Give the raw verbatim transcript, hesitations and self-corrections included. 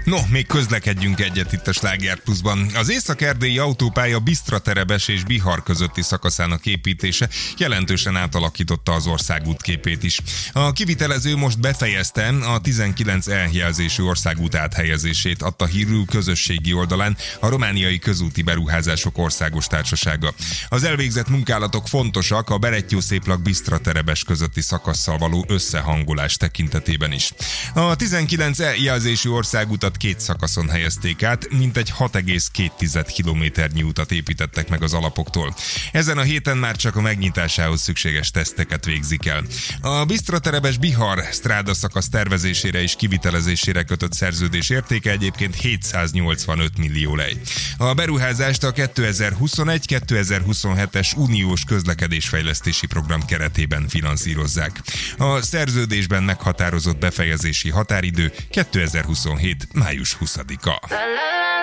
No, még közlekedjünk egyet itt a Sláger Pluszban. Az észak-erdélyi autópálya Bisztraterebes és Bihar közötti szakaszának építése jelentősen átalakította az országút képét is. A kivitelező most befejezte a tizenkilenc E jelzésű országút áthelyezését, adta hírül közösségi oldalán a Romániai Közúti Beruházások Országos Társasága. Az elvégzett munkálatok fontosak a Berettyószéplak-Bisztraterebes közötti szakasszal való összehangolás tekintetében is. A tizenkilenc E jelzésű országutat két szakaszon helyezték át, mintegy hat egész két kilométernyi utat építettek meg az alapoktól. Ezen a héten már csak a megnyitásához szükséges teszteket végzik el. A Bisztraterebes Bihar stráda szakasz tervezésére és kivitelezésére kötött szerződés értéke egyébként hétszáznyolcvanöt millió lej. A beruházást a kétezer-huszonegy kétezer-huszonhetes uniós közlekedésfejlesztési program keretében finanszírozzák. A szerződésben meghatározott befejezési határidő kétezer-huszonhét május huszadika.